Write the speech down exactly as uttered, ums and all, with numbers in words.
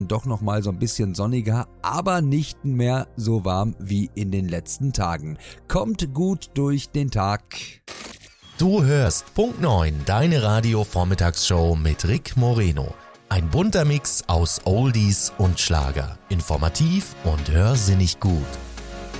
doch nochmal so ein bisschen sonniger, aber nicht mehr so warm wie in den letzten Tagen. Kommt gut durch den Tag. Du hörst Punkt neun, deine Radio-Vormittagsshow mit Rick Moreno. Ein bunter Mix aus Oldies und Schlager. Informativ und hörsinnig gut.